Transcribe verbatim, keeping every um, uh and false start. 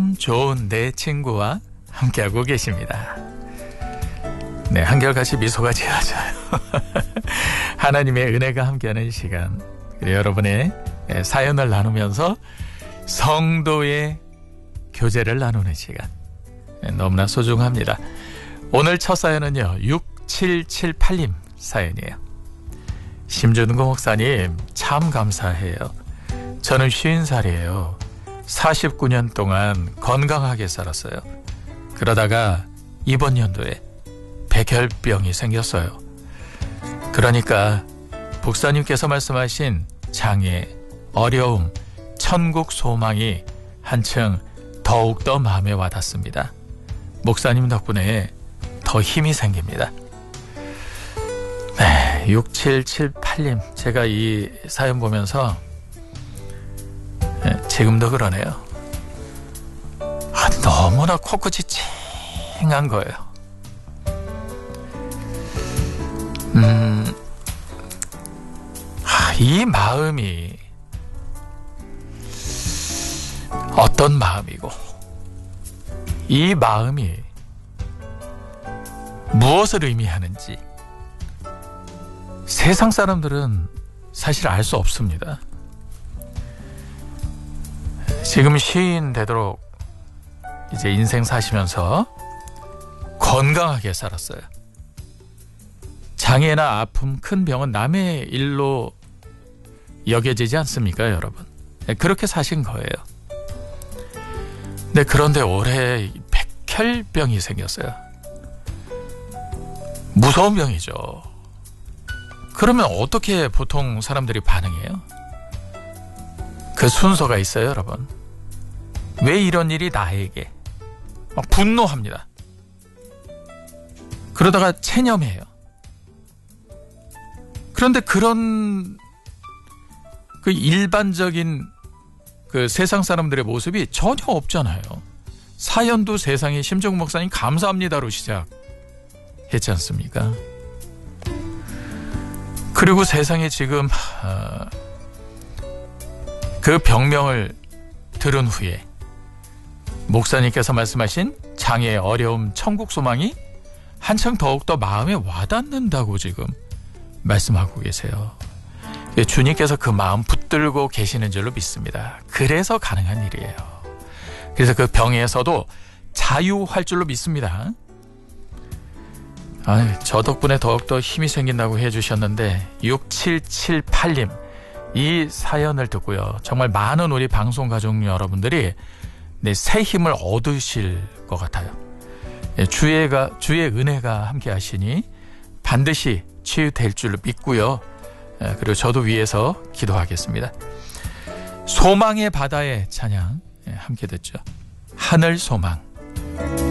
참 좋은 내 친구와 함께하고 계십니다. 네, 한결같이 미소가 지어져요. 하나님의 은혜가 함께하는 시간. 그리고 여러분의 사연을 나누면서 성도의 교제를 나누는 시간. 너무나 소중합니다. 오늘 첫 사연은요, 육칠칠팔 님 사연이에요. 심준구 목사님, 참 감사해요. 저는 쉰 살이에요. 사십구 년 동안 건강하게 살았어요. 그러다가 이번 연도에 백혈병이 생겼어요. 그러니까 목사님께서 말씀하신 장애, 어려움, 천국 소망이 한층 더욱더 마음에 와닿습니다. 목사님 덕분에 더 힘이 생깁니다. 네, 육칠칠팔 님, 제가 이 사연 보면서 네, 지금도 그러네요. 아, 너무나 코끝이 찡한 거예요. 음, 아, 이 마음이 어떤 마음이고 이 마음이 무엇을 의미하는지 세상 사람들은 사실 알 수 없습니다. 지금 시인 되도록 이제 인생 사시면서 건강하게 살았어요. 장애나 아픔, 큰 병은 남의 일로 여겨지지 않습니까, 여러분? 그렇게 사신 거예요. 네, 그런데 올해 백혈병이 생겼어요. 무서운 병이죠. 그러면 어떻게 보통 사람들이 반응해요? 그 순서가 있어요, 여러분. 왜 이런 일이 나에게? 막 분노합니다. 그러다가 체념해요. 그런데 그런 그 일반적인 그 세상 사람들의 모습이 전혀 없잖아요. 사연도 세상에 심정구 목사님 감사합니다로 시작했지 않습니까? 그리고 세상에 지금 그 병명을 들은 후에 목사님께서 말씀하신 장애, 어려움, 천국 소망이 한층 더욱더 마음에 와닿는다고 지금 말씀하고 계세요. 주님께서 그 마음 붙들고 계시는 줄로 믿습니다. 그래서 가능한 일이에요. 그래서 그 병에서도 자유할 줄로 믿습니다. 아, 저 덕분에 더욱더 힘이 생긴다고 해주셨는데 육칠칠팔 님 이 사연을 듣고요, 정말 많은 우리 방송 가족 여러분들이 네, 새 힘을 얻으실 것 같아요. 주의가, 주의 은혜가 함께 하시니 반드시 치유될 줄로 믿고요. 그리고 저도 위해서 기도하겠습니다. 소망의 바다의 찬양 함께 듣죠. 하늘 소망.